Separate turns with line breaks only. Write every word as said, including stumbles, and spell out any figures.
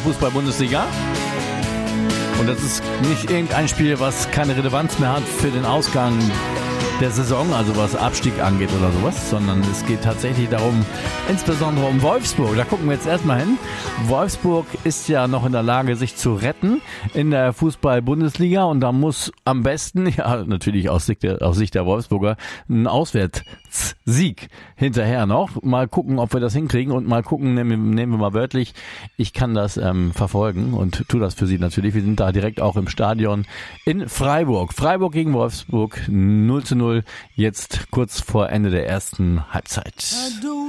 Fußball-Bundesliga. Und das ist nicht irgendein Spiel, was keine Relevanz mehr hat für den Ausgang der Saison, also was Abstieg angeht oder sowas, sondern es geht tatsächlich darum, insbesondere um Wolfsburg. Da gucken wir jetzt erstmal hin. Wolfsburg ist ja noch in der Lage, sich zu retten in der Fußball-Bundesliga und da muss am besten, ja natürlich aus Sicht der, aus Sicht der Wolfsburger, ein Auswärtssieg hinterher noch. Mal gucken, ob wir das hinkriegen und mal gucken, nehmen, nehmen wir mal wörtlich, ich kann das ähm, verfolgen und tue das für Sie natürlich. Wir sind da direkt auch im Stadion in Freiburg. Freiburg gegen Wolfsburg null zu null, jetzt kurz vor Ende der ersten Halbzeit.